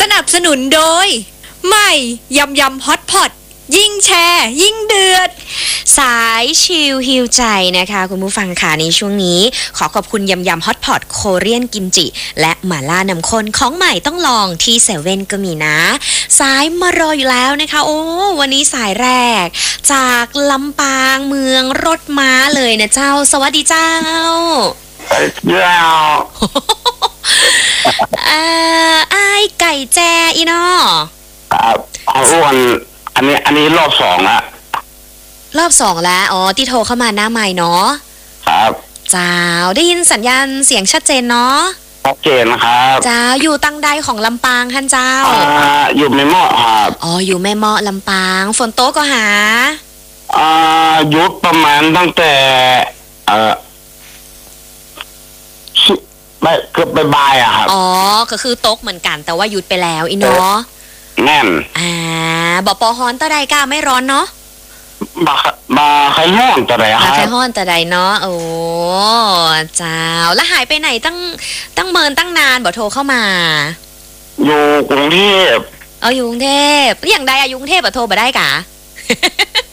นับสนุนโดยใหม่ยำยำฮอตพอตยิ่งแชร์ยิ่งเดือดสายชิลฮิวใจนะคะคุณผู้ฟังค่ะในช่วงนี้ขอขอบคุณยำยำฮอตพอตโคเรียนกิมจิและหม่าล่าน้ำข้นของใหม่ต้องลองที่เซเว่นก็มีนะสายมารออยู่แล้วนะคะโอ้วันนี้สายแรกจากลำปางเมืองรถม้าเลยนะเจ้าสวัสดีเจ้าอ้ายไก่แจอีนอครับอ้วนอันนี้รอบสองละรอบสองแล้วอ๋อที่โทรเข้ามาหน้าใหม่เนาะครับเจ้าได้ยินสัญญาณเสียงชัดเจนเนาะชัดเจนนะครับเจ้าอยู่ตั้งใดของลำปางท่านเจ้าอยู่แม่เมาะครับอ๋ออยู่แม่เมาะลำปางฝนโต๊ะก็หาหยุดประมาณตั้งแต่ไม่เกือบบ่ายอะครับอ๋อก็คือโต๊ะเหมือนกันแต่ว่าหยุดไปแล้วอีเนาะแน่นบ่ปอฮ้อนตะใดก้าไม่ร้อนเนาะบาใครห้อนตะใดครับใครฮ้อนตะใดเนาะโอ้เจ้าแล้วหายไปไหนตั้งเมินตั้งนานบ่โทรเข้ามาอยู่กรุงเทพอยู่กรุงเทพอย่างใดอยู่กรุงเทพบ่โทรบ่ได้กะ